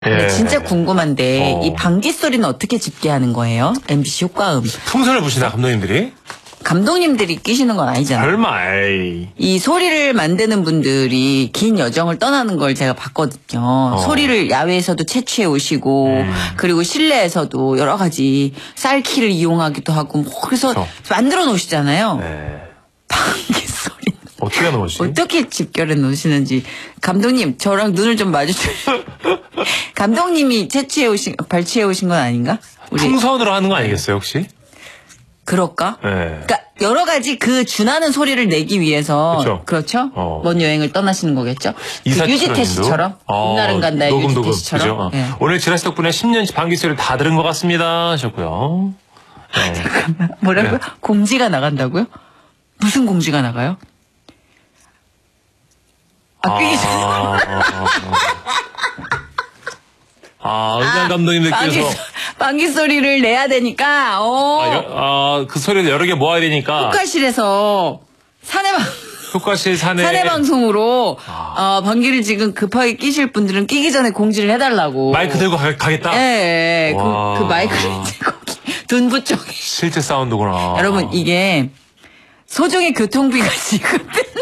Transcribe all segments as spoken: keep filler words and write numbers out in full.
근데 예. 진짜 궁금한데 어. 이 방귀 소리는 어떻게 집계하는 거예요? 엠비씨 효과음. 풍선을 부시나 감독님들이? 감독님들이 끼시는 건 아니잖아요. 설마. 에이. 이 소리를 만드는 분들이 긴 여정을 떠나는 걸 제가 봤거든요. 어. 소리를 야외에서도 채취해 오시고 음. 그리고 실내에서도 여러 가지 쌀키를 이용하기도 하고 뭐 그래서 그렇죠. 만들어 놓으시잖아요. 네. 방귀 소리. 어떻게 하는 거지? 어떻게 집결해 놓으시는지. 감독님 저랑 눈을 좀 마주쳐요. 감독님이 채취해 오신 발치해 오신 건 아닌가? 우리 풍선으로 하는 거 아니겠어요 혹시? 그럴까? 네. 그러니까 여러 가지 그 준하는 소리를 내기 위해서 그쵸. 그렇죠? 어. 먼 여행을 떠나시는 거겠죠? 그 이사철 유지태 씨처럼 어, 옛날은 간다의 녹음, 유지태 녹음. 씨처럼. 그죠? 어. 예. 오늘 지라시 덕분에 십 년치 방귀 소리를 다 들은 것 같습니다 하셨고요. 네. 잠깐만 뭐라고요? 네. 공지가 나간다고요? 무슨 공지가 나가요? 아, 끄기 전에. 아, 아, 은양 감독님들께서 방귀, 방귀 소리를 내야 되니까 어. 아, 여- 아, 그 소리를 여러 개 모아야 되니까 효과실에서 사내방 효과실 산에 사내 방송으로 아. 어, 방귀를 지금 급하게 끼실 분들은 끼기 전에 공지를 해달라고. 마이크 들고 가, 가겠다. 예, 예. 그, 와. 그 마이크를 이제 거기 둔부 쪽에. 실제 사운드구나. 여러분 이게 소정의 교통비가 지금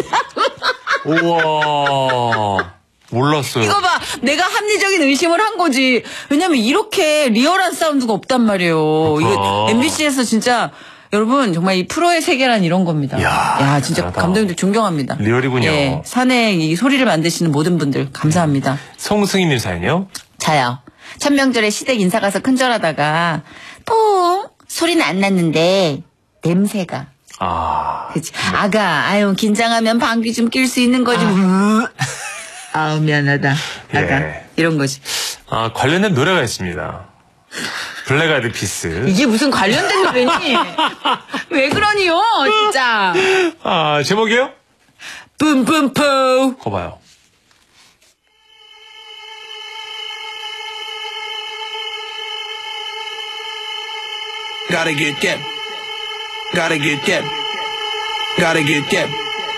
우와. 몰랐어요. 이거 봐 내가 합리적인 의심을 한 거지. 왜냐면 이렇게 리얼한 사운드가 없단 말이에요. 이거 그렇구나. 엠비씨에서 진짜 여러분 정말 이 프로의 세계란 이런 겁니다. 이야, 야 진짜 대단하다. 감독님들 존경합니다. 리얼이군요. 예, 산에 이 소리를 만드시는 모든 분들 감사합니다. 송승희님 사연이요? 자요. 천명절에 시댁 인사 가서 큰절하다가 뽕 소리는 안 났는데 냄새가. 아. 그치. 아가 아유 긴장하면 방귀 좀 낄 수 있는 거지. 아우 미안하다. 아가 예. 이런 거지. 아, 관련된 노래가 있습니다. 블랙 아이드 피스. 이게 무슨 관련된 노래니? 왜 그러니요 진짜. 아, 제목이요? 뿜뿜푸. 거 봐요. Gotta get that. Gotta get that. Gotta get that.